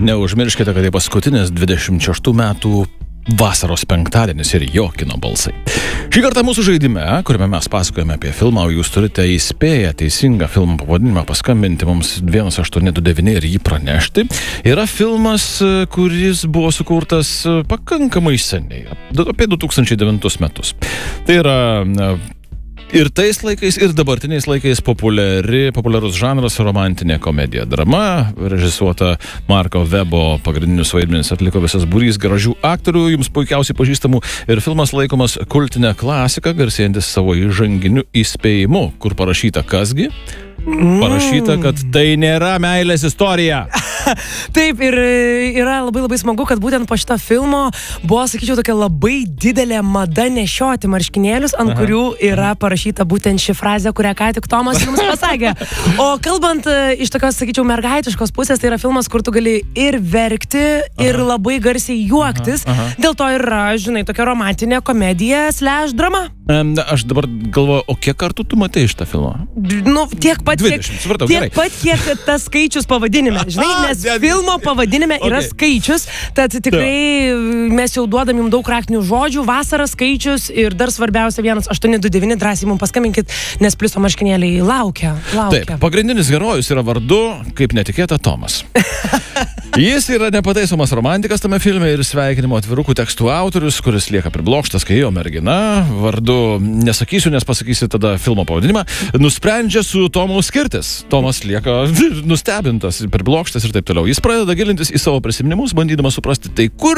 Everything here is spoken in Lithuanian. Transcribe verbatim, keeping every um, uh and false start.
Neužmirškite, kad tai paskutinis dvidešimt šeštų metų vasaros penktadienis ir jo kino balsai. Šį kartą mūsų žaidime, kuriame mes pasakojame apie filmą, o jūs turite įspėję teisingą filmą pavadinimą, paskambinti mums vienas aštuoni du devyni ir jį pranešti, yra filmas, kuris buvo sukurtas pakankamai seniai, apie du tūkstančiai devintus metus. Tai yra ir tais laikais, ir dabartiniais laikais populiari, populiarus žanras romantinė komedija. Drama, režisuota Marko Vebo, pagrindinius vaidmenis atliko visas būrys gražių aktorių, jums puikiausiai pažįstamų, ir filmas laikomas kultinė klasika, garsėjantis savo įžanginiu įspėjimu, kur parašyta kasgi? Parašyta, kad tai nėra meilės istorija. Taip, ir yra labai labai smagu, kad būtent po šito filmo buvo, sakyčiau, tokia labai didelė mada nešioti marškinėlius, ant Aha. kurių yra parašyta būtent ši frazė, kurią ką tik Tomas jums pasakė. O kalbant iš tokios, sakyčiau, mergaitiškos pusės, tai yra filmas, kur tu gali ir verkti, ir Aha. labai garsiai juoktis. Aha. Aha. Dėl to yra, žinai, tokia romantinė komedija slash drama. Aš dabar galvoju, o kiek kartų tu matei šitą filmą? Nu, tiek pat, dvidešimt, kiek, supratau, tiek gerai. pat, kiek tas skaičius pavadinime. Žinai, nes Aha, filmo pavadinime yra okay. skaičius, tad tikrai mes jau duodam jums daug raktinių žodžių, vasara skaičius ir dar svarbiausia vienas aštuoni du devyni, drąsiai mums paskambinkit, nes pliuso marškinėliai laukia, laukia. Taip, pagrindinis herojus yra vardu, kaip netikėta, Tomas. Jis yra nepataisomas romantikas tame filme ir sveikinimo atvirukų tekstų autorius, kuris lieka priblokštas, kai jo mergina, vardu nesakysiu, nes pasakysiu tada filmo pavadinimą, nusprendžia su Tomu skirtis. Tomas lieka nustebintas, priblokštas ir taip toliau. Jis pradeda gilintis į savo prisiminimus, bandydamas suprasti, tai kur